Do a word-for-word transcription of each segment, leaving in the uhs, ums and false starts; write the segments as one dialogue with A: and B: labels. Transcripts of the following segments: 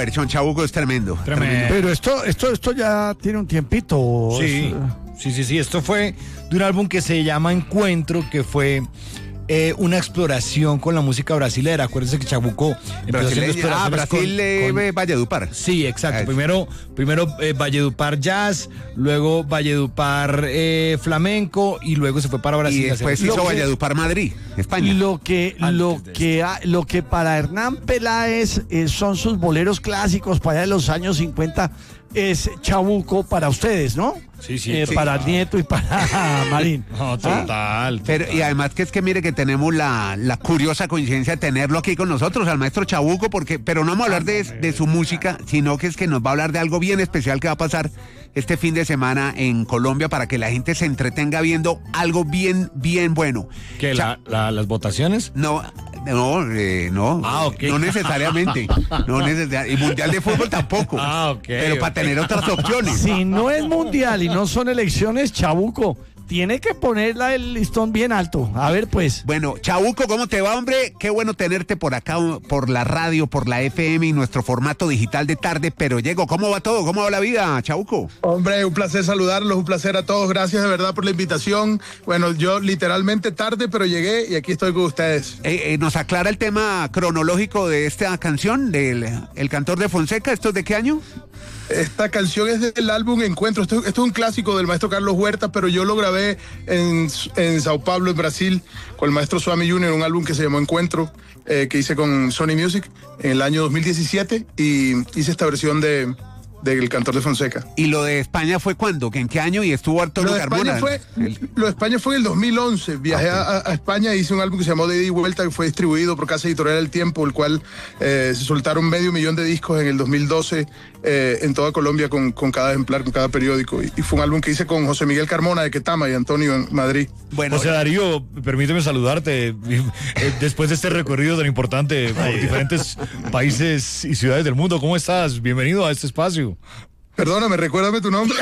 A: versión, Chabuco es tremendo.
B: Tremendo.
C: Pero esto, esto, esto ya tiene un tiempito.
B: Sí,
C: Es-
B: sí, sí, sí. Esto fue de un álbum que se llama Encuentro, que fue eh, una exploración con la música brasilera. Acuérdense que Chabuco empezó haciendo
A: Brasileña, ah,
B: exploraciones
A: Brasil,
B: con-
A: eh,
B: con-
A: eh, Valledupar.
B: Sí, exacto.
A: Eso.
B: Primero, primero eh, Valledupar Jazz, luego Valledupar eh, Flamenco y luego se fue para Brasil.
A: Y
B: a hacer-
A: después
C: Lo
A: hizo
C: que-
A: Valledupar Madrid, España.
C: Lo que,
B: Antes
C: lo,
B: de
C: que ha- lo que para Hernán Peláez eh, son sus boleros clásicos para allá de los años cincuenta es Chabuco para ustedes, ¿no?
B: Sí, sí,
C: Eh,
B: sí.
C: Para Nieto y para Marín.
B: No, total.
A: Pero, y además que es que mire que tenemos la, la curiosa coincidencia de tenerlo aquí con nosotros, al maestro Chabuco, porque, pero no vamos a hablar de, de su música, sino que es que nos va a hablar de algo bien especial que va a pasar este fin de semana en Colombia para que la gente se entretenga viendo algo bien, bien bueno.
B: ¿Qué,
A: Cha-
B: la, la- las votaciones?
A: No, no, eh, no.
B: Ah, ok.
A: No necesariamente. No necesariamente. Y Mundial de Fútbol tampoco.
B: Ah, ok,
A: Pero para
B: ok.
A: tener otras opciones.
C: Si no es mundial y no son elecciones, Chabuco tiene que ponerla el listón bien alto. A ver, pues.
A: Bueno, Chabuco, ¿cómo te va, hombre? Qué bueno tenerte por acá, por la radio, por la F M y nuestro formato digital de tarde, pero llego, ¿cómo va todo? ¿Cómo va la vida, Chabuco?
D: Hombre, un placer saludarlos, un placer a todos, gracias de verdad por la invitación. Bueno, yo literalmente tarde, pero llegué y aquí estoy con ustedes.
A: Eh, eh, ¿Nos aclara el tema cronológico de esta canción, del El Cantor de Fonseca? ¿Esto es de qué año?
D: Esta canción es del álbum Encuentro, esto, esto es un clásico del maestro Carlos Huerta, pero yo lo grabé en, en Sao Paulo, en Brasil, con el maestro Swami junior, un álbum que se llamó Encuentro, eh, que hice con Sony Music en el año dos mil diecisiete y hice esta versión de del Cantor de Fonseca.
A: ¿Y lo de España fue cuándo? ¿En qué año? Y estuvo Arturo
D: Lo de
A: Carmona.
D: España fue,
A: El-
D: lo de España fue en el dos mil once. Viajé
A: Ok.
D: a, a España e hice un álbum que se llamó De Ida y Vuelta, que fue distribuido por Casa Editorial El Tiempo, el cual eh, se soltaron medio millón de discos en el dos mil doce eh, en toda Colombia con, con cada ejemplar, con cada periódico. Y, y fue un álbum que hice con José Miguel Carmona de Ketama y Antonio en Madrid.
A: Bueno,
B: José Darío, permíteme saludarte eh, después de este recorrido tan importante por diferentes países y ciudades del mundo. ¿Cómo estás? Bienvenido a este espacio.
D: Perdóname, recuérdame tu nombre.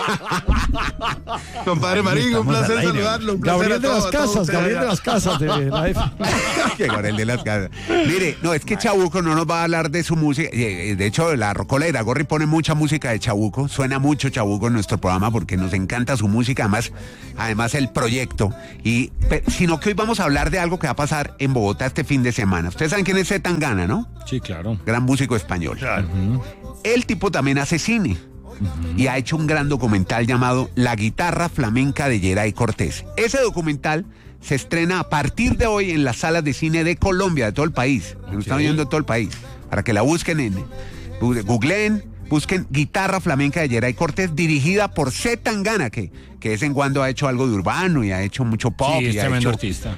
D: Compadre Marín, un placer saludarlo. Un placer
C: Gabriel
D: a
C: de
D: todos,
C: las
D: a todos
C: Casas,
D: ustedes
C: Gabriel de
D: allá.
C: las Casas de la F.
A: que Gabriel de las Casas. Mire, no, es que Chabuco no nos va a hablar de su música. eh, De hecho, la Rocola de Iragorri pone mucha música de Chabuco. Suena mucho Chabuco en nuestro programa porque nos encanta su música, además, además el proyecto. Y, pe- sino que hoy vamos a hablar de algo que va a pasar en Bogotá este fin de semana. Ustedes saben quién es Zetangana, ¿no?
B: Sí, claro.
A: Gran músico español. El tipo también hace cine. Y ha hecho un gran documental llamado La guitarra flamenca de Yeray Cortés. Ese documental se estrena a partir de hoy en las salas de cine de Colombia, de todo el país. Lo están viendo de todo el país. Para que la busquen en googleen, busquen Guitarra Flamenca de Yeray Cortés, dirigida por Zetangana, que, que de vez en cuando ha hecho algo de urbano y ha hecho mucho pop.
B: Sí,
A: y
B: es
A: ha
B: tremendo
A: hecho-
B: artista.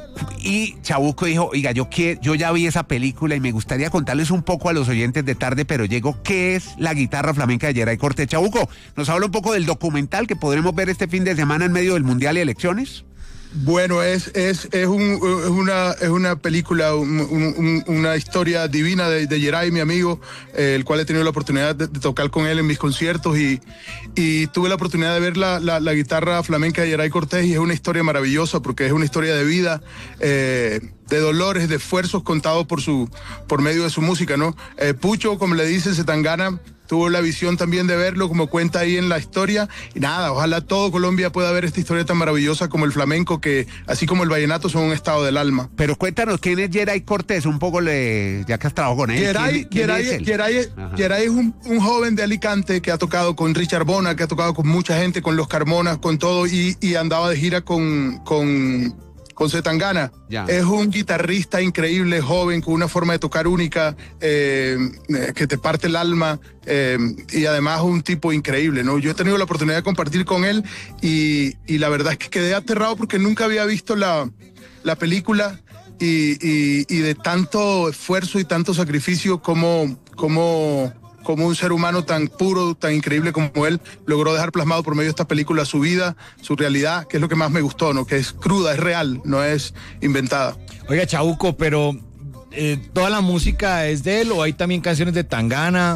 A: y Chabuco dijo, oiga, yo, que, yo ya vi esa película y me gustaría contarles un poco a los oyentes de tarde, pero llego, ¿qué es la guitarra flamenca de Yeray Cortés? Chabuco, ¿nos habla un poco del documental que podremos ver este fin de semana en medio del Mundial y elecciones?
D: Bueno, es, es, es, un, es, una, es una película, un- un- una historia divina de, de Yeray, mi amigo, eh, el cual he tenido la oportunidad de, de tocar con él en mis conciertos y, y tuve la oportunidad de ver la, la, la guitarra flamenca de Yeray Cortés y es una historia maravillosa porque es una historia de vida, eh, de dolores, de esfuerzos contados por, su, por medio de su música, ¿no? Eh, Pucho, como le dice Zetangana, tuvo la visión también de verlo, como cuenta ahí en la historia. Y nada, ojalá todo Colombia pueda ver esta historia tan maravillosa como el flamenco, que así como el vallenato son un estado del alma.
A: Pero cuéntanos, ¿quién es Yeray Cortés? Un poco, le, ya que has trabajado con él.
D: Yeray,
A: ¿quién, quién
D: Yeray-
A: es él?
D: Yeray es-
A: Ajá.
D: Yeray es un, un joven de Alicante que ha tocado con Richard Bona, que ha tocado con mucha gente, con los Carmonas, con todo, y, y andaba de gira con... con con Zetangana.
A: Ya.
D: Es un guitarrista increíble, joven, con una forma de tocar única, eh, eh, que te parte el alma, eh, y además un tipo increíble, ¿no? Yo he tenido la oportunidad de compartir con él y, y la verdad es que quedé aterrado porque nunca había visto la, la película y, y, y de tanto esfuerzo y tanto sacrificio como... como como un ser humano tan puro, tan increíble como él, logró dejar plasmado por medio de esta película su vida, su realidad, que es lo que más me gustó, ¿no? Que es cruda, es real, no es inventada.
B: Oiga, Chabuco, pero eh, ¿toda la música es de él o hay también canciones de Tangana?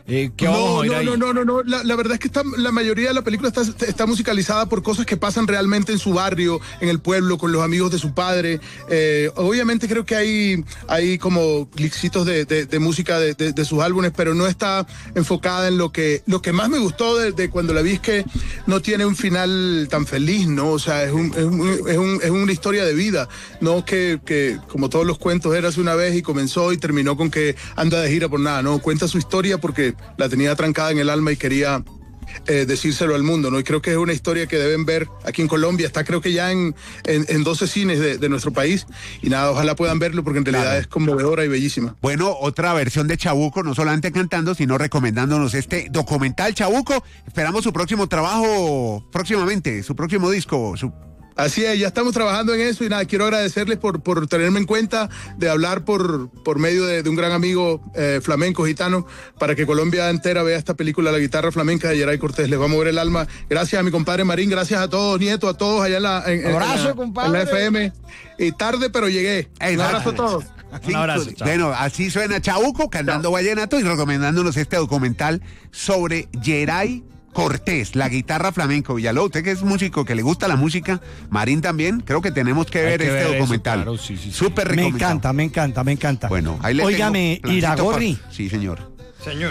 B: Eh, ¿Qué vamos
D: No,
B: a oír
D: no,
B: ahí?
D: no, no, no, no. La, la verdad es que está, la mayoría de la película está, está musicalizada por cosas que pasan realmente en su barrio, en el pueblo, con los amigos de su padre. Eh, obviamente creo que hay, hay como clipsitos de, de, de música de, de, de sus álbumes, pero no está enfocada en lo que, lo que más me gustó de, de cuando la vi es que no tiene un final tan feliz, ¿no? O sea, es, un, es, un, es, un, es una historia de vida, no que, que como todos los cuentos era hace una vez y comenzó y terminó con que anda de gira por nada, no, cuenta su historia porque la tenía trancada en el alma y quería eh, decírselo al mundo, ¿no? Y creo que es una historia que deben ver aquí en Colombia, está creo que ya en, en, en doce cines de, de nuestro país, y nada, ojalá puedan verlo porque en realidad
A: Claro.
D: es conmovedora y bellísima.
A: Bueno, otra versión de Chabuco, no solamente cantando, sino recomendándonos este documental Chabuco. Esperamos su próximo trabajo próximamente, su próximo disco, su...
D: Así es, ya estamos trabajando en eso y nada, quiero agradecerles por, por tenerme en cuenta, de hablar por, por medio de, de un gran amigo eh, flamenco gitano, para que Colombia entera vea esta película, La Guitarra Flamenca de Yeray Cortés. Les va a mover el alma. Gracias a mi compadre Marín, gracias a todos, Nieto, a todos allá en la, en, en-
C: Abrazo,
D: en la-
C: compadre.
D: en la F M. Y tarde, pero llegué. Un abrazo a todos.
B: Un abrazo, chao.
A: Bueno, así suena Chabuco cantando vallenato y recomendándonos este documental sobre Yeray Cortés, La Guitarra Flamenco. Villalobos, usted que es músico, que le gusta la música, Marín también, creo que tenemos que
B: Hay
A: ver
B: que
A: este
B: ver eso,
A: documental.
B: claro, sí, sí, sí.
A: Súper
C: Me
A: recomendado.
C: encanta, me encanta, me encanta.
A: Bueno, ahí le
C: Óigame,
A: tengo plancito
C: Iragorri,
A: pa- Sí, señor.
E: Señor.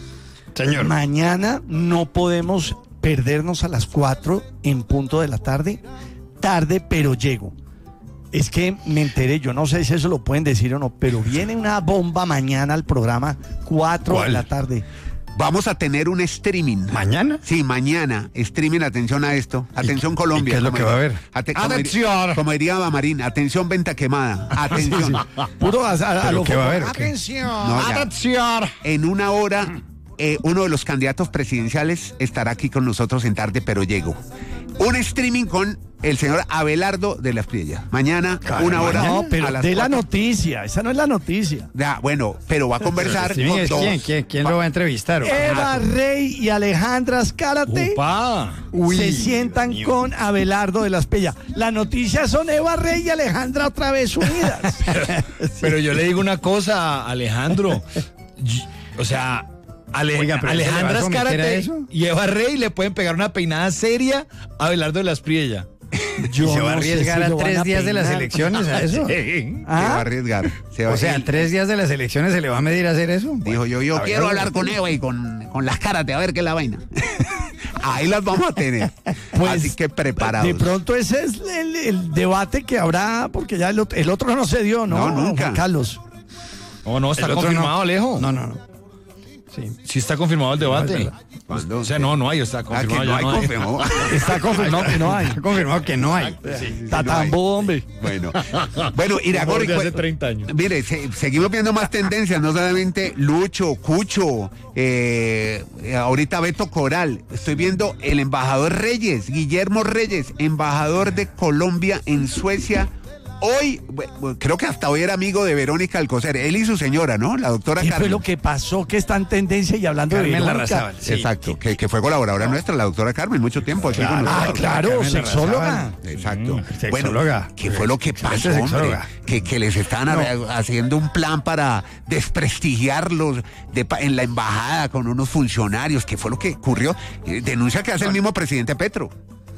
E: Señor.
C: mañana no podemos perdernos a las cuatro en punto de la tarde. Tarde, pero llego. Es que me enteré, yo no sé si eso lo pueden decir o no, pero viene una bomba mañana al programa, cuatro de
E: ¿Cuál?
C: la tarde.
A: Vamos a tener un streaming.
E: ¿Mañana?
A: Sí, mañana, streaming, atención a esto. Atención Colombia.
E: y qué es lo
A: como
E: que va a
A: diría-
E: haber?
A: Ate- como
B: Atención.
A: diría- Como diría Marín, atención venta quemada. Atención.
C: Puro a, a- a
E: ¿Pero
C: lo
E: qué va a haber,
C: foco.
E: o qué?
C: Atención.
A: No, ya.
B: ¡Atención!
A: En una hora, eh, uno de los candidatos presidenciales estará aquí con nosotros en Tarde, pero llego. Un streaming con el señor Abelardo de la Espriella. Mañana, una hora.
C: No, pero
A: a las
C: de la
A: cuatro.
C: noticia, esa no es la noticia.
A: Ya, bueno, pero va a conversar
E: ¿Quién,
A: con
E: es
A: dos.
E: quién? ¿Quién, quién lo va a entrevistar? o qué?
C: Eva Rey y Alejandra Azcárate
B: ¡Upa!
E: Uy,
C: se sientan
E: Dios mío.
C: con Abelardo de la Espriella. La noticia son Eva Rey y Alejandra otra vez unidas.
B: Pero yo le digo una cosa, Alejandro. Y- O sea, Ale-
E: Oiga, pero ¿se le va a
B: Alejandra
E: someter a
B: Azcárate
E: eso?
B: y Eva Rey le pueden pegar una peinada seria a Abelardo de la Espriella.
C: Yo
E: ¿Y se va a
C: no sé
E: arriesgar
C: si
E: a
C: lo van
E: tres días de las
C: peinar.
E: elecciones a eso?
A: Se
C: ¿Ah?
A: va a arriesgar. Se va
E: O sea,
A: él
E: ¿en tres días de las elecciones se le va a medir a hacer eso?
A: Dijo yo, yo
E: A ver,
A: quiero
E: a ver.
A: hablar con Eva y con, con las caras de a ver qué es la vaina. Ahí las vamos a tener.
C: Pues,
A: Así que preparados.
C: De pronto ese es el, el debate que habrá, porque ya el, ot- el otro no se dio, ¿no?
A: No, nunca.
C: Juan Carlos.
B: No, no, está
E: El otro
B: confirmado,
E: no.
B: Alejo.
E: No, no, no. Sí.
B: Sí está confirmado el debate.
A: ¿Cuándo?
B: O sea, no, no hay, está
A: Ah,
B: confirmado.
A: que no
B: ya
A: hay
B: no hay.
A: confirmado.
C: Está confirmado que no hay.
E: Está confirmado que no hay.
C: Está
A: no hay.
C: tan bobo, hombre.
A: Bueno, bueno, Iragorri,
B: Humor de hace
A: cu-
B: treinta años.
A: Mire, se- seguimos viendo más tendencias, no solamente Lucho, Cucho, eh, eh, ahorita Beto Coral. Estoy viendo el embajador Reyes, Guillermo Reyes, embajador de Colombia en Suecia. Hoy, bu- creo que hasta hoy era amigo de Verónica Alcocer, él y su señora, ¿no? La doctora
C: ¿Qué fue
A: Carmen.
C: lo que pasó que está en tendencia y hablando
E: Carmen
C: de Verónica?
E: Larrazábal. Sí.
A: Exacto, que, que fue colaboradora nuestra, la doctora Carmen, mucho tiempo aquí con
C: Ah,
A: nosotros.
C: claro,
E: Carmen
C: sexóloga.
E: Larrazábal.
A: Exacto.
E: Mm,
A: Bueno,
E: sexóloga.
A: ¿qué fue lo que
E: Excelente
A: pasó, hombre?
E: sexóloga.
A: Que, que les están ha- haciendo un plan para desprestigiarlos de pa- en la embajada con unos funcionarios. ¿Qué fue lo que ocurrió? Eh, denuncia que hace el mismo presidente Petro.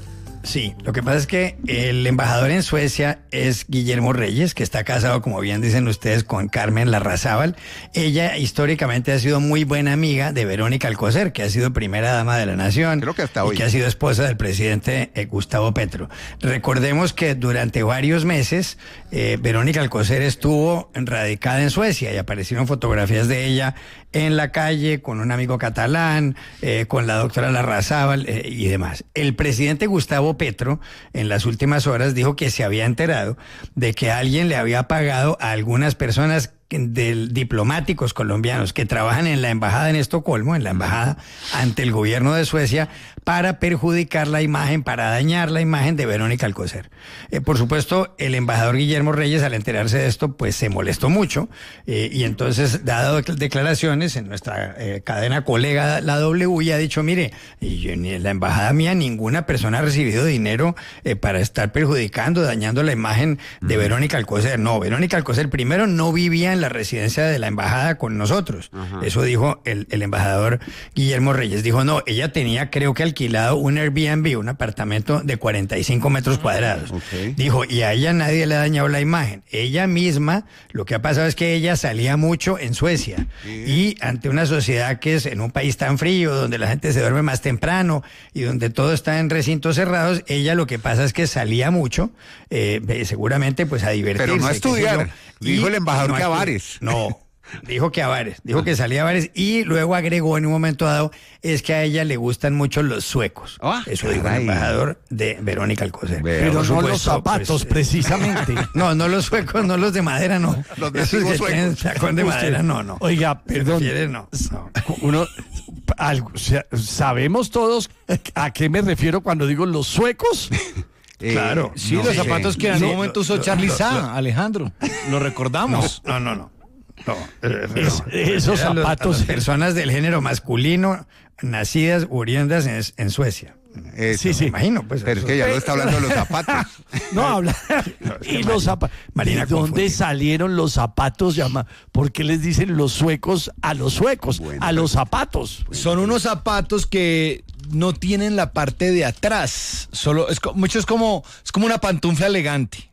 E: Sí, lo que pasa es que el embajador en Suecia es Guillermo Reyes, que está casado, como bien dicen ustedes, con Carmen Larrazábal. Ella históricamente ha sido muy buena amiga de Verónica Alcocer, que ha sido primera dama de la nación.
A: Creo que hasta
E: y
A: hoy.
E: que ha sido esposa del presidente eh, Gustavo Petro. Recordemos que durante varios meses eh, Verónica Alcocer estuvo radicada en Suecia y aparecieron fotografías de ella en la calle con un amigo catalán, eh, con la doctora Larrazábal eh, y demás. El presidente Gustavo Petro en las últimas horas dijo que se había enterado de que alguien le había pagado a algunas personas de diplomáticos colombianos que trabajan en la embajada en Estocolmo, en la embajada ante el gobierno de Suecia, para perjudicar la imagen, para dañar la imagen de Verónica Alcocer. Eh, por supuesto, el embajador Guillermo Reyes, al enterarse de esto, pues se molestó mucho eh, y entonces, dado declaraciones en nuestra eh, cadena colega, la W, y ha dicho, mire, y yo, ni en la embajada mía ninguna persona ha recibido dinero eh, para estar perjudicando, dañando la imagen de Verónica Alcocer. No, Verónica Alcocer primero no vivía en en la residencia de la embajada con nosotros.
A: Ajá.
E: Eso dijo el, el embajador Guillermo Reyes. Dijo, no, ella tenía, creo que alquilado un Airbnb, un apartamento de cuarenta y cinco metros cuadrados.
A: Ok.
E: Dijo, y a ella nadie le ha dañado la imagen. Ella misma, lo que ha pasado es que ella salía mucho en Suecia.
A: Sí.
E: Y ante una sociedad que es en un país tan frío, donde la gente se duerme más temprano y donde todo está en recintos cerrados, ella lo que pasa es que salía mucho, eh, seguramente pues a divertirse.
A: Pero no a
E: qué sé
A: estudiar.
E: yo.
A: Dijo el embajador
E: no
A: que a
E: estu-
A: bares.
E: No. Dijo que a bares, dijo que salía a bares y luego agregó en un momento dado, es que a ella le gustan mucho los suecos.
A: Ah,
E: Eso dijo el
A: caray.
E: embajador de Verónica Alcocer.
A: Vea.
C: Pero
E: Por
C: no
E: supuesto,
C: los zapatos,
E: pues,
C: precisamente.
E: No, no los suecos, no los de madera, no.
A: Los
E: Esos
A: nativos
E: que tienen
A: suecos.
E: tacón de
C: Usted-
E: madera, no, no.
C: Oiga, perdón.
E: Prefiere, no, no.
C: Uno, algo, o sea, sabemos todos a qué me refiero cuando digo los suecos.
A: Eh,
E: Claro.
B: Sí,
A: no
B: los
A: sé.
B: zapatos que en
E: Sí,
B: algún momento usó
E: lo-
B: Charlie
E: lo-
B: Sa, Alejandro. Lo recordamos.
E: No, no, no. No, eh,
C: Es-
E: no.
C: esos
E: Eran los-
C: zapatos-
E: a las personas del género masculino nacidas oriundas en, en Suecia.
A: Eso.
C: Sí, sí.
E: Me imagino, pues.
A: Pero es
E: eso-
A: que ya no está hablando de los zapatos.
C: No habla. Y los zapatos.
E: Marina
C: ¿De dónde
E: confunde.
C: salieron los zapatos? Llama? ¿Por qué les dicen los suecos a los suecos?
A: Bueno,
C: a los zapatos.
B: Son unos zapatos que no tienen la parte de atrás. Solo es co- mucho es como es como una pantufla elegante.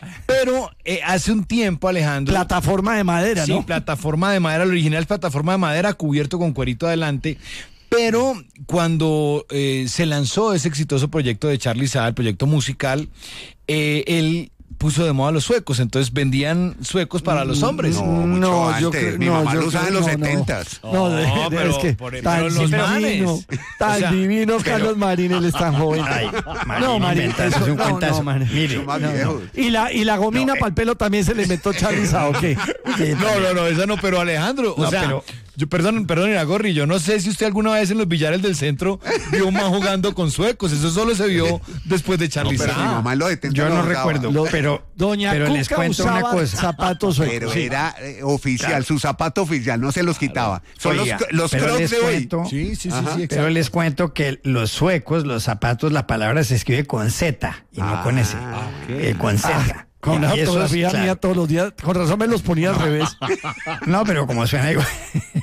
B: Pero eh, hace un tiempo, Alejandro.
C: Plataforma de madera,
B: Sí,
C: ¿no?
B: plataforma de madera, el original es plataforma de madera cubierto con cuerito adelante. Pero cuando eh, se lanzó ese exitoso proyecto de Charlie Sa, el proyecto musical, eh, él puso de moda los suecos, entonces vendían suecos para los hombres.
A: No, mucho
C: yo
A: antes.
C: creo-
A: Mi
C: no,
A: mamá
C: yo
A: lo usaba en
C: creo-
A: los
C: no, no.
A: setentas.
C: No, de-
B: No,
C: de-
B: pero
C: es que
B: por-
C: tan
B: pero los
C: divino,
B: manes.
C: tan
B: O sea,
C: divino
B: pero-
C: Carlos Marín, él es tan joven.
E: Ay, Marín
C: no, Marín,
E: inventándose
C: eso-
E: un
C: no,
E: cuentazo.
C: no, Marín.
E: Mire,
A: Son más
C: No, no.
A: viejos.
C: Y la, y la gomina
E: No, eh.
C: para el pelo también se le inventó Charlie Sa, ¿o qué?
E: sí,
B: No, no, no, esa no, pero Alejandro, o
E: No,
B: sea,
E: pero-
B: yo, perdón, perdón, Iragorri, yo no sé si usted alguna vez en los billares del centro vio un man jugando con suecos, eso solo se vio después de Charlie
A: Pero
B: Sa.
A: mi mamá en los setentas
E: yo
A: lo
E: no
A: usaba.
E: recuerdo,
C: Lo-
E: pero,
C: Doña
E: pero les
C: Cuca
E: cuento una
C: usaba
E: cosa.
C: zapatos suecos.
A: Pero
C: sí.
A: era eh, oficial,
E: Claro.
A: su zapato oficial, no se los quitaba. Son
E: Oiga,
A: los, los
E: pero
A: crocs
E: les
A: de hoy.
E: cuento-
B: Sí, sí, sí,
A: Ajá.
B: sí, exacto.
E: Pero les cuento que los suecos, los zapatos, la palabra se escribe con Z y no
A: Ah,
E: con S.
A: ok.
E: Eh, con Z.
C: Con
E: Y
C: la
E: esos,
C: fotografía
E: claro.
C: mía todos los días. Con razón me los ponía al revés.
E: No, pero como suena igual.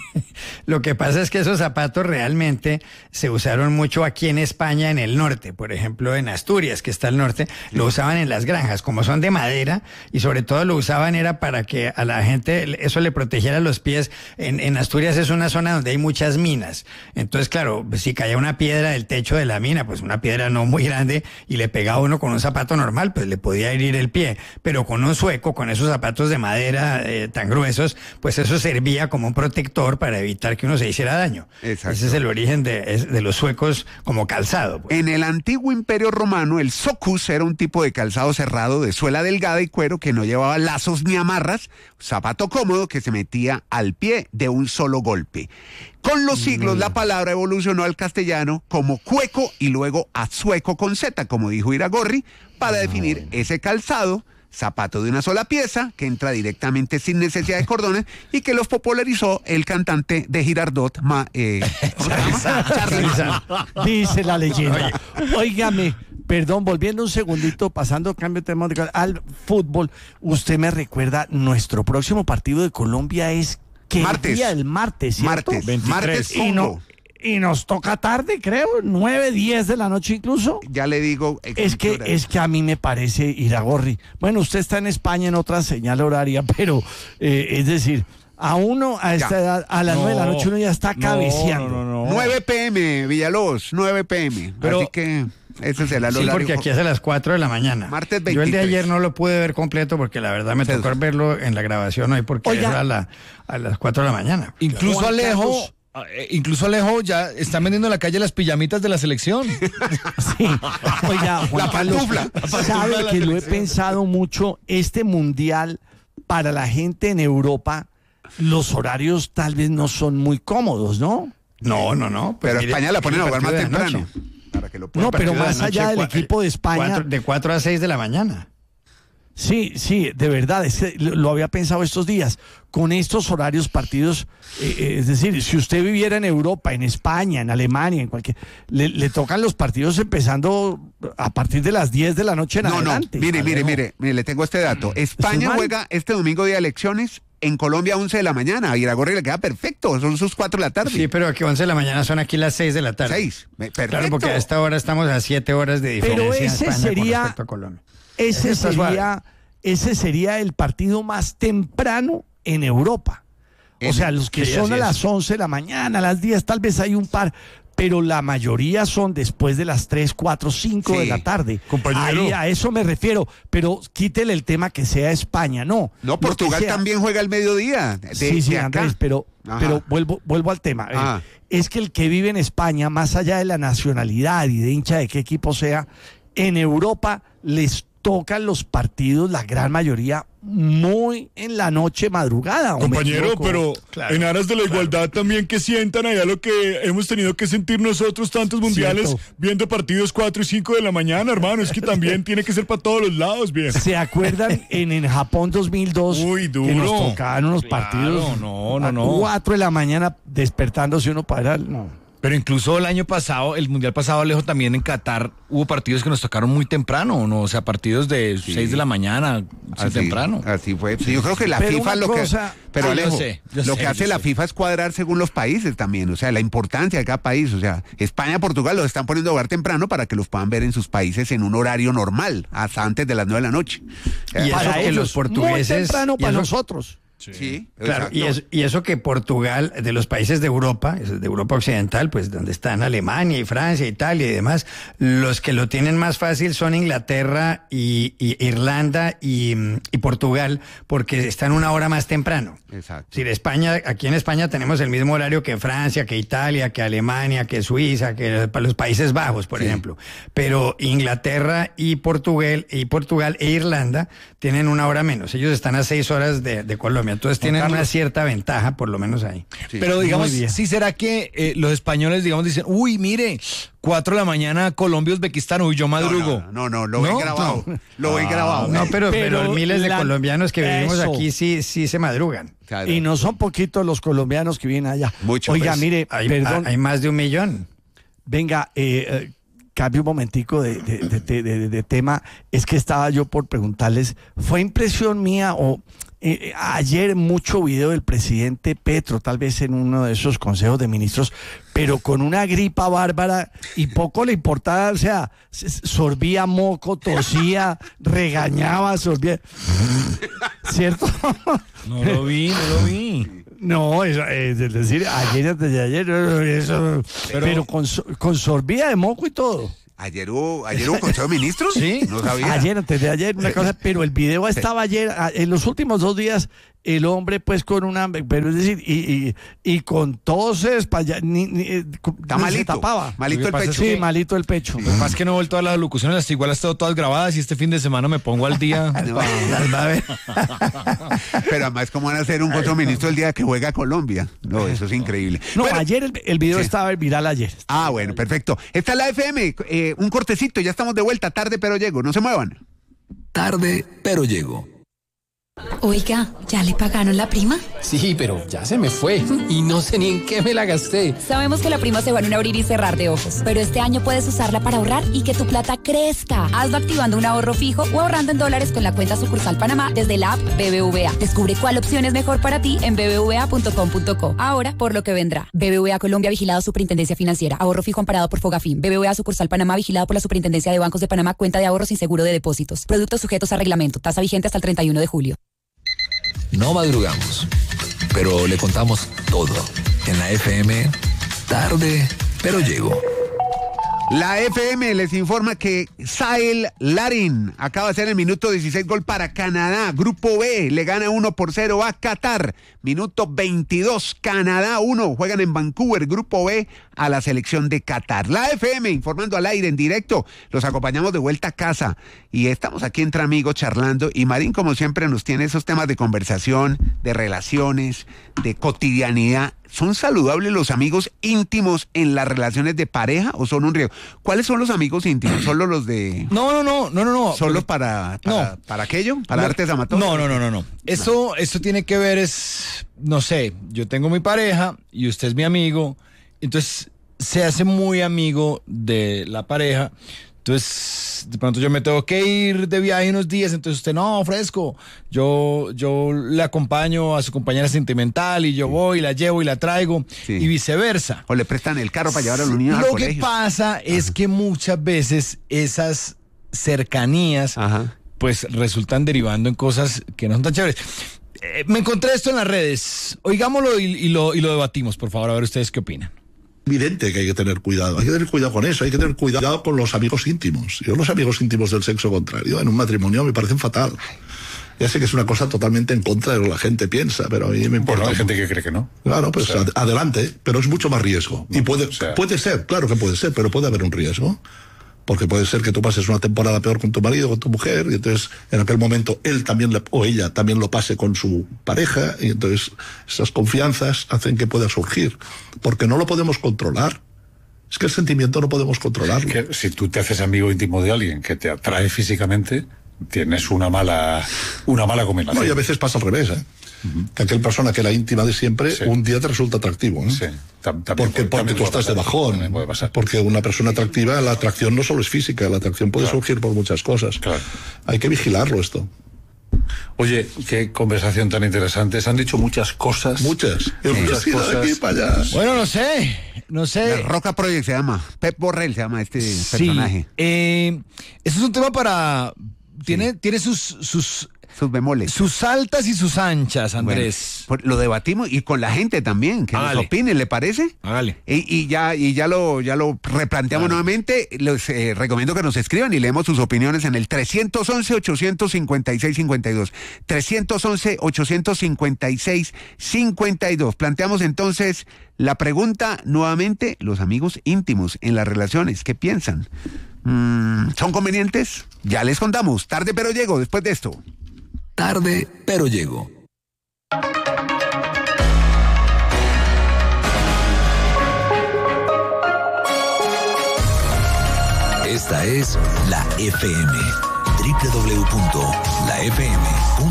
E: Lo que pasa es que esos zapatos realmente se usaron mucho aquí en España, en el norte. Por ejemplo, en Asturias, que está al norte, lo usaban en las granjas. Como son de madera, y sobre todo lo usaban era para que a la gente eso le protegiera los pies. En, en Asturias es una zona donde hay muchas minas. Entonces, claro, si caía una piedra del techo de la mina, pues una piedra no muy grande, y le pegaba a uno con un zapato normal, pues le podía herir el pie. Pero con un sueco, con esos zapatos de madera eh, tan gruesos, pues eso servía como un protector para evitar que uno se hiciera daño.
A: Exacto.
E: Ese es el origen de, es- de los suecos como calzado. pues.
A: En el antiguo imperio romano, el socus era un tipo de calzado cerrado de suela delgada y cuero que no llevaba lazos ni amarras, zapato cómodo que se metía al pie de un solo golpe. Con los siglos, la palabra evolucionó al castellano como cueco y luego a sueco con Z, como dijo Iragorri, para definir ese calzado, zapato de una sola pieza, que entra directamente sin necesidad de cordones y que los popularizó el cantante de Girardot, ma, eh, ¿cómo se llama? Charlie Sa.
C: Dice la leyenda. Óigame, perdón, volviendo un segundito, pasando cambio de tema de- al fútbol, usted me recuerda, nuestro próximo partido de Colombia es ¿qué
A: Martes.
C: día? El martes, ¿cierto?
A: Martes, martes
C: Y, no-
A: Congo.
C: y nos toca tarde, creo, nueve, diez de la noche incluso.
A: Ya le digo. eh,
C: Es que,
A: hora.
C: es que a mí me parece, Iragorri, bueno, usted está en España en otra señal horaria, pero eh, es decir, a uno a esta
A: Ya.
C: edad, a las nueve de la noche uno ya está cabeceando.
B: No, no, no.
A: nueve pm, Villalobos, nueve pm.
B: Pero-
A: Así que ese es el
E: Sí,
A: horario.
E: porque aquí es a las cuatro de la mañana.
A: Martes
E: Yo el de
A: veintitrés.
E: ayer no lo pude ver completo porque la verdad me
A: Se-
E: tocó verlo en la grabación hoy porque
C: Oiga.
E: era a, la- a las cuatro de la mañana.
B: Incluso
C: Juan
B: Alejo,
C: Carlos.
B: eh, incluso Alejo ya están vendiendo en la calle las pijamitas de la selección.
C: Sí. Oiga, Juan
A: La
C: Carlos,
A: pantufla. La
B: pantufla
C: sabe
B: de la
C: que lo he
B: selección.
C: pensado mucho, este mundial para la gente en Europa, los horarios tal vez no son muy cómodos, ¿no?
E: No, no, no. pues
A: Pero a
E: mire,
A: España la ponen a
E: el
A: jugar más
E: partido de
A: temprano.
E: anoche.
A: Para que lo puedan
C: No, pero
E: Partido de
C: más
E: anoche,
C: allá del
E: cua-
C: equipo de España.
E: cuatro- de cuatro a seis de la mañana.
C: Sí, sí, de verdad, es que lo lo había pensado estos días. Con estos horarios partidos, eh, eh, es decir, si usted viviera en Europa, en España, en Alemania, en cualquier, le, le tocan los partidos empezando a partir de las diez de la noche en
A: No, no,
C: adelante.
A: mire, mire,
C: Alejo.
A: mire, mire, le tengo este dato. España
C: mal?
A: juega este domingo día de elecciones en Colombia once de la mañana. A Iragorri le queda perfecto, son sus cuatro de la tarde.
E: Sí, pero aquí once de la mañana son aquí las seis de la tarde.
A: seis, perfecto.
E: Claro, porque a esta hora estamos a siete horas de diferencia.
C: Pero ese
E: España
C: sería,
E: con respecto a Colombia.
C: ese
E: Está
C: sería, ese sería el partido más temprano en Europa. O
A: En-
C: sea, los que
E: sí,
C: son
E: así
C: a
E: es.
C: las once de la mañana, a las diez, tal vez hay un par, pero la mayoría son después de las tres, cuatro, cinco
A: Sí.
C: de la tarde.
B: Compañero.
C: Ahí, a eso me refiero, pero quítele el tema que sea España, no.
A: No,
C: Lo que
A: Portugal
C: sea-
A: también juega al mediodía. de-
C: sí, sí,
A: de acá.
C: Andrés, pero,
A: Ajá.
C: pero vuelvo, vuelvo al tema. Eh,
A: Ah.
C: Es que el que vive en España, más allá de la nacionalidad y de hincha de qué equipo sea, en Europa les tocan los partidos, la gran mayoría, muy en la noche madrugada. ¿o me
F: Compañero,
C: equivoco?
F: pero
E: Claro,
F: en aras de la igualdad también que sientan allá lo que hemos tenido que sentir nosotros tantos mundiales
C: Cierto.
F: viendo partidos cuatro y cinco de la mañana, hermano. Es que también tiene que ser para todos los lados, bien.
C: ¿Se acuerdan en, en Japón dos mil dos
F: Uy,
C: que
F: duro.
C: nos tocaban unos
B: Claro,
C: partidos
B: no, no,
C: a
B: no.
C: cuatro de la mañana despertándose uno para el- no.
B: Pero incluso el año pasado, el mundial pasado, Alejo, también en Qatar hubo partidos que nos tocaron muy temprano, ¿no? O sea, partidos de
A: Sí.
B: seis de la mañana, sí,
A: Así,
B: temprano.
A: así fue. Sí, yo creo que la
C: Pero
A: FIFA
C: una
A: lo
C: cosa-
A: que... Pero
B: Ah, yo
A: Alejo,
B: sé, yo
A: lo
B: sé,
A: que hace
B: yo
A: la
B: sé.
A: FIFA es cuadrar según los países también, o sea, la importancia de cada país. O sea, España, Portugal los están poniendo a jugar temprano para que los puedan ver en sus países en un horario normal, hasta antes de las nueve de la noche.
E: Y eso
C: Para
E: que
C: ellos,
E: los portugueses-
C: muy temprano
E: y
C: para
E: eso-
C: nosotros.
A: Sí,
E: Claro,
A: exacto.
E: y eso, y eso que Portugal, de los países de Europa, de Europa Occidental, pues donde están Alemania y Francia, Italia y demás, los que lo tienen más fácil son Inglaterra y, y Irlanda y, y Portugal, porque están una hora más temprano.
A: Exacto.
E: Es decir, España, aquí en España tenemos el mismo horario que Francia, que Italia, que Alemania, que Suiza, que para los Países Bajos, por
A: Sí.
E: ejemplo. Pero Inglaterra y Portugal, y Portugal e Irlanda tienen una hora menos. Ellos están a seis horas de, de Colombia. Entonces tienen
B: Carlos.
E: una cierta ventaja, por lo menos ahí.
A: Sí.
B: Pero digamos,
C: Muy bien.
B: sí será que eh, los españoles, digamos, dicen, uy, mire, cuatro de la mañana, Colombia, Uzbekistán, uy, yo
A: No,
B: madrugo.
A: No, no, no, lo ven
B: ¿No?
A: grabado. Lo ven
B: Ah,
A: grabado.
E: No, pero, pero,
C: Pero
E: miles de
C: la-
E: colombianos que vivimos
C: eso.
E: aquí sí, sí se madrugan.
A: Claro.
C: Y no son poquitos los colombianos que vienen allá.
A: Mucho,
C: Oiga,
A: pues.
C: mire,
E: Hay,
C: perdón,
E: hay más de un millón.
C: venga, eh, eh, cambio un momentico de, de- de- de- de- de tema. Es que estaba yo por preguntarles, ¿fue impresión mía o eh, ayer mucho video del presidente Petro, tal vez en uno de esos consejos de ministros, pero con una gripa bárbara y poco le importaba, o sea, s- sorbía moco, tosía, regañaba, sorbía. ¿Cierto?
B: No lo vi, no lo vi.
C: No, eso, es decir, ayer antes de ayer, eso, pero,
B: Pero-
C: con, so- con sorbía de moco y todo.
A: Ayer hubo, ayer hubo Consejo de Ministros.
B: Sí.
A: No sabía.
C: Ayer, antes de ayer, una cosa, pero el video estaba ayer, a- en los últimos dos días, el hombre pues con una, pero es decir, y, y, y con toses, pa' allá, ni, ni, eh,
A: Está
C: ni
A: malito.
C: se tapaba.
A: Malito
B: Lo
A: el
B: que pasa
A: pecho.
B: es
C: Sí,
B: que-
C: malito el pecho.
B: Lo que pasa es que no he vuelto a las locuciones, las igual han estado todas grabadas y este fin de semana me pongo al día.
A: No,
E: Las va a ver.
A: pero además, ¿cómo van a hacer un Consejo de Ministros el día que juega Colombia? No, eso es increíble.
C: No,
A: Bueno,
C: ayer el, el video
A: sí.
C: estaba viral ayer.
A: Ah, bueno, perfecto. Esta es la F M, eh, un cortecito, ya estamos de vuelta, tarde pero llego, no se muevan.
G: Tarde, pero llego.
H: Oiga, ¿ya le pagaron la prima?
I: Sí, pero ya se me fue y no sé ni en qué me la gasté.
H: Sabemos que la prima se va en un abrir y cerrar de ojos, pero este año puedes usarla para ahorrar y que tu plata crezca. Hazlo activando un ahorro fijo o ahorrando en dólares con la cuenta sucursal Panamá desde la app B B V A. Descubre cuál opción es mejor para ti en b b v a punto com punto co. Ahora, por lo que vendrá. B B V A Colombia, vigilado Superintendencia Financiera. Ahorro fijo amparado por Fogafín. B B V A sucursal Panamá, vigilado por la Superintendencia de Bancos de Panamá. Cuenta de ahorro sin seguro de depósitos. Productos sujetos a reglamento. Tasa vigente hasta el treinta y uno de julio.
G: No madrugamos, pero le contamos todo. En la F M, tarde, pero llego.
A: La F M les informa que Sael Larin acaba de hacer el minuto dieciséis gol para Canadá. Grupo B le gana uno por cero a Qatar. Minuto veintidós, Canadá uno. Juegan en Vancouver, Grupo B, a la selección de Qatar. La F M informando al aire en directo. Los acompañamos de vuelta a casa. Y estamos aquí entre amigos charlando. Y Marín, como siempre, nos tiene esos temas de conversación, de relaciones, de cotidianidad. ¿Son saludables los amigos íntimos en las relaciones de pareja o son un riesgo? ¿Cuáles son los amigos íntimos? ¿Solo los de...
B: No, no, no, no, no, no.
A: ¿Solo para, para,
B: No.
A: para aquello? ¿Para
B: No,
A: artes amatorias?
B: No, no, no, no, no. Eso, eso tiene que ver es, no sé, yo tengo mi pareja y usted es mi amigo, entonces se hace muy amigo de la pareja. Entonces, de pronto yo me tengo que ir de viaje unos días, entonces usted, no, fresco, yo, yo le acompaño a su compañera sentimental y yo voy, la llevo y la traigo,
A: Sí.
B: y viceversa.
A: O le prestan el carro para llevar a los niños al
B: Lo
A: colegio.
B: que pasa es que muchas veces esas cercanías
A: Ajá.
B: pues resultan derivando en cosas que no son tan chéveres. Eh, me encontré esto en las redes. Oigámoslo y, y lo, y lo debatimos, por favor, a ver ustedes qué opinan.
J: Evidente que hay que tener cuidado, hay que tener cuidado con eso, hay que tener cuidado con los amigos íntimos. Yo los amigos íntimos del sexo contrario en un matrimonio me parecen fatal. Ya sé que es una cosa totalmente en contra de lo que la gente piensa, pero a mí me importa.
F: Bueno, hay gente que cree que no.
J: Claro, pues
F: O sea,
J: ad- adelante, pero es mucho más riesgo. Y puede,
F: o sea-
J: puede ser, claro que puede ser, pero puede haber un riesgo. Porque puede ser que tú pases una temporada peor con tu marido, con tu mujer, y entonces en aquel momento él también le- o ella también lo pase con su pareja, y entonces esas confianzas hacen que pueda surgir. Porque no lo podemos controlar. Es que el sentimiento no podemos controlarlo.
F: que si tú te haces amigo íntimo de alguien que te atrae físicamente, tienes una mala, una mala combinación.
J: No, y a veces pasa al revés, ¿eh? Que aquella persona que era íntima de siempre,
F: Sí.
J: un día te resulta atractivo, ¿eh?
F: Sí, tam- también
J: Porque,
F: puede-
J: porque
F: también
J: tú
F: puede
J: estás de
F: pasar,
J: bajón.
F: también puede pasar.
J: Porque una persona atractiva, la atracción no solo es física, la atracción puede
F: Claro.
J: surgir por muchas cosas.
F: Claro.
J: Hay que vigilarlo esto.
F: Oye, qué conversación tan interesante. Se han dicho muchas cosas.
J: Muchas.
F: Muchas
J: Sí, de
F: cosas.
J: aquí para allá.
B: Bueno, no sé, no
A: La
B: sé.
A: Roca Project se llama. Pep Borrell se llama este
B: Sí,
A: personaje.
B: eh, eso es un tema para... Tiene, tiene sus, sus,
A: Sus bemoles.
B: sus altas y sus anchas,
A: Bueno,
B: Andrés.
A: pues lo debatimos y con la gente también, que
B: Hágale.
A: nos opine, ¿le parece?
B: Hágale.
A: Y, y ya y ya lo ya lo replanteamos nuevamente. Les eh, recomiendo que nos escriban y leemos sus opiniones en el tres once, ochocientos cincuenta y seis, cincuenta y dos. tres once, ochocientos cincuenta y seis, cincuenta y dos. Planteamos entonces la pregunta nuevamente, los amigos íntimos en las relaciones, ¿qué piensan? Mm, ¿Son convenientes? Ya les contamos. Tarde pero llego después de esto.
G: Tarde, pero llego. Esta es la F M. doble u doble u doble u punto la f m punto com